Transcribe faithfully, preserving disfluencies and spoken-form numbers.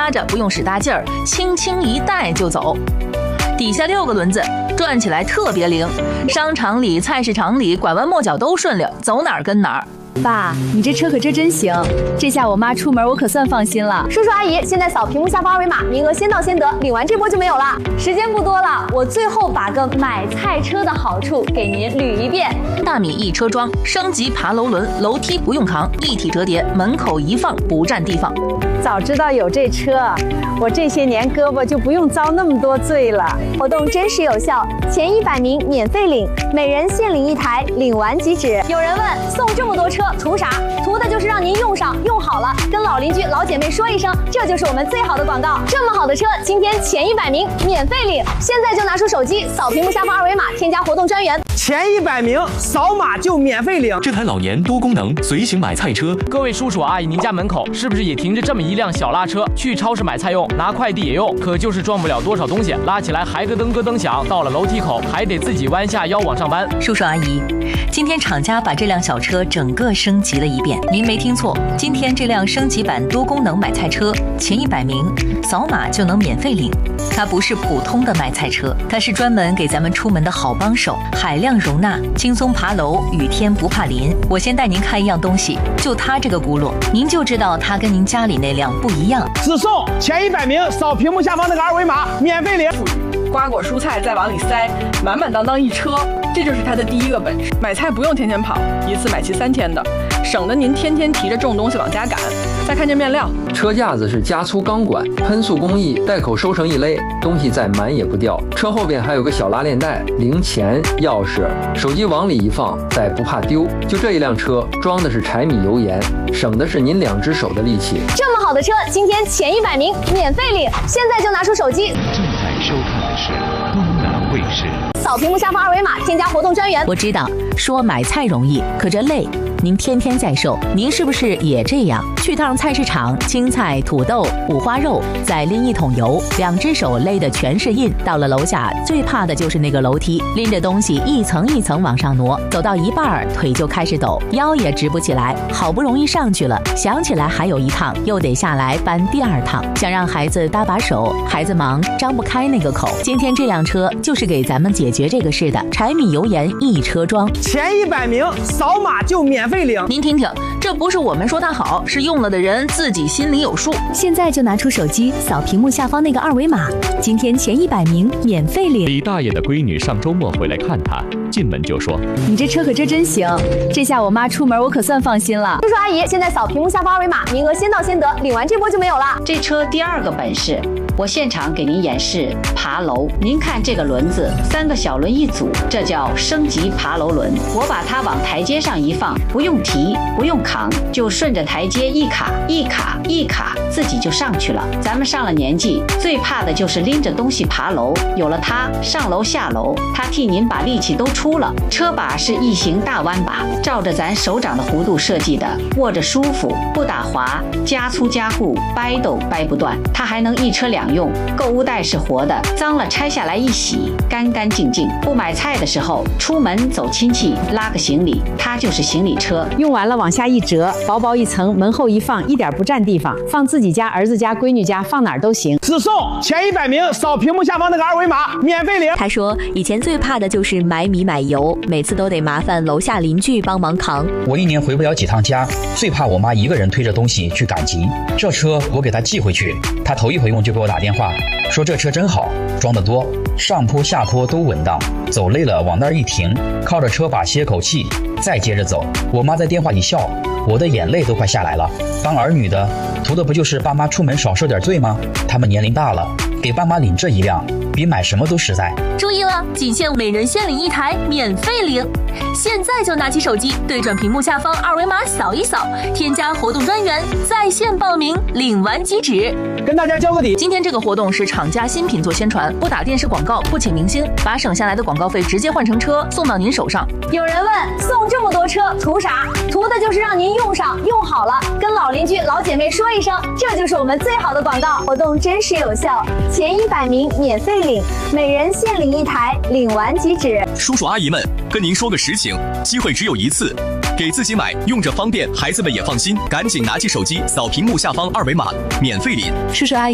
拉着，不用使大劲儿，轻轻一带就走。底下六个轮子，转起来特别灵，商场里、菜市场里拐弯抹角都顺溜，走哪儿跟哪儿。 爸，你这车可真真行，这下我妈出门我可算放心了。 叔叔阿姨，现在扫屏幕下方二维码，名额先到先得，领完这波就没有了。时间不多了，我最后把个买菜车的好处给您捋一遍。 大米一车装，升级爬楼轮，楼梯不用扛，立体折叠，门口一放不占地方。 早知道有这车，我这些年胳膊就不用遭那么多罪了。 活动真实有效，前一百名免费领，每人限领一台，领完即止。有人问，送这么多车图啥？图的就是让您用上用好了，跟老邻居老姐妹说一声，这就是我们最好的广告。这么好的车，今天前一百名免费领，现在就拿出手机扫屏幕下方二维码，添加活动专员。 前一百名扫码就免费领。 这台老年多功能随行买菜车， 各位叔叔阿姨，您家门口是不是也停着这么一辆小拉车？去超市买菜用，拿快递也用，可就是装不了多少东西，拉起来还咯噔咯噔响，到了楼梯口还得自己弯下腰往上搬。 叔叔阿姨，今天厂家把这辆小车整个升级了一遍，您没听错，今天这辆升级版多功能买菜车，前一百名扫码就能免费领。它不是普通的买菜车，它是专门给咱们出门的好帮手，海量容纳，轻松爬楼，雨天不怕淋。我先带您看一样东西，就它这个轱辘，您就知道它跟您家里那辆不一样。 只送前一百名扫屏幕下方那个二维码，免费领。 瓜果蔬菜再往里塞，满满当当一车，这就是它的第一个本事。买菜不用天天跑，一次买齐三天的，省得您天天提着重东西往家赶。再看这面料， 车架子是加粗钢管，喷塑工艺，带口收成一勒，东西再满也不掉。车后边还有个小拉链袋，零钱、钥匙、手机往里一放，再不怕丢。就这一辆车，装的是柴米油盐，省的是您两只手的力气。 这么好的车，今天前一百名免费领，现在就拿出手机。 正在收看的是东南卫视。 扫屏幕下方二维码，添加活动专员。 我知道，说买菜容易，可这累。您天天在售，您是不是也这样？去趟菜市场，青菜、土豆、五花肉，再拎一桶油，两只手勒的全是印。到了楼下，最怕的就是那个楼梯，拎着东西一层一层往上挪，走到一半腿就开始抖，腰也直不起来。好不容易上去了，想起来还有一趟，又得下来搬第二趟。想让孩子搭把手，孩子忙张不开那个口。今天这辆车就是给咱们解决这个事的，柴米油盐一车装， 前一百名扫码就免费领。 您听听，这不是我们说它好，是用了的人自己心里有数。 现在就拿出手机扫屏幕下方那个二维码，今天前一百名免费领。 李大爷的闺女上周末回来看他，进门就说：“ 你这车可真真行，这下我妈出门我可算放心了。” 叔叔阿姨，现在扫屏幕下方二维码，名额先到先得，领完这波就没有了。 这车第二个本事，我现场给您演示爬楼。您看这个轮子，三个小轮一组，这叫升级爬楼轮。我把它往台阶上一放，不用提，不用扛，就顺着台阶一卡一卡一卡，自己就上去了。咱们上了年纪，最怕的就是拎着东西爬楼。有了它，上楼下楼，它替您把力气都出了。车把是异形大弯把，照着咱手掌的弧度设计的，握着舒服，不打滑，加粗加固，掰都掰不断。它还能一车两用。购物袋是活的，脏了拆下来一洗，干干净净。不买菜的时候，出门走亲戚，拉个行李，它就是行李车。 用完了往下一折，薄薄一层，门后一放，一点不占地方，放自己家、儿子家、闺女家，放哪儿都行。 只送前一百名扫屏幕下方那个二维码，免费领。 他说，以前最怕的就是买米买油，每次都得麻烦楼下邻居帮忙扛。 我一年回不了几趟家，最怕我妈一个人推着东西去赶集。这车我给她寄回去，她头一回用就给我打电话，说这车真好，装得多，上坡下坡都稳当，走累了往那儿一停，靠着车把歇口气，再接着走。我妈在电话里笑，我的眼泪都快下来了。当儿女的，图的不就是爸妈出门少受点罪吗？他们年龄大了，给爸妈领这一辆，比买什么都实在。 注意了，仅限每人限领一台，免费领。现在就拿起手机，对准屏幕下方二维码扫一扫，添加活动专员，在线报名，领完即止。 跟大家交个底， 今天这个活动是厂家新品做宣传，不打电视广告，不请明星，把省下来的广告费直接换成车送到您手上。 有人问，送这么多车图啥？图的就是让您用上用好了，跟老邻居老姐妹说一声，这就是我们最好的广告。活动真实有效，前一百名免费领，每人限领一台，领完即止。 叔叔阿姨们，跟您说个实情，机会只有一次，给自己买，用着方便，孩子们也放心，赶紧拿起手机扫屏幕下方二维码，免费领。 叔叔阿姨。